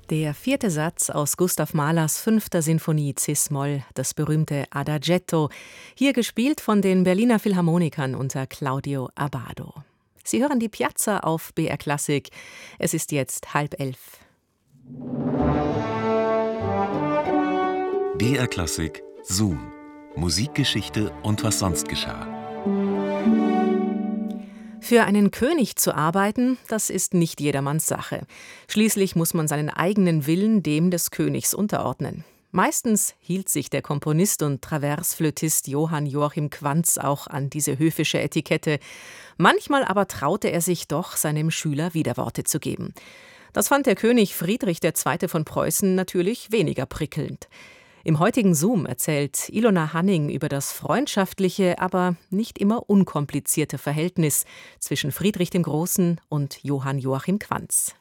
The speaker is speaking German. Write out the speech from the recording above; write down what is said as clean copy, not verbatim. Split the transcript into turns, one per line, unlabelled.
Der vierte Satz aus Gustav Mahlers 5. Sinfonie Cis-Moll, das berühmte Adagietto, hier gespielt von den Berliner Philharmonikern unter Claudio Abbado. Sie hören die Piazza auf BR Klassik. Es ist jetzt 10:30.
BR Klassik Zoom. Musikgeschichte und was sonst geschah.
Für einen König zu arbeiten, das ist nicht jedermanns Sache. Schließlich muss man seinen eigenen Willen dem des Königs unterordnen. Meistens hielt sich der Komponist und Traversflötist Johann Joachim Quantz auch an diese höfische Etikette. Manchmal aber traute er sich doch, seinem Schüler Widerworte zu geben. Das fand der König Friedrich II. Von Preußen natürlich weniger prickelnd. Im heutigen Zoom erzählt Ilona Hanning über das freundschaftliche, aber nicht immer unkomplizierte Verhältnis zwischen Friedrich dem Großen und Johann Joachim Quantz.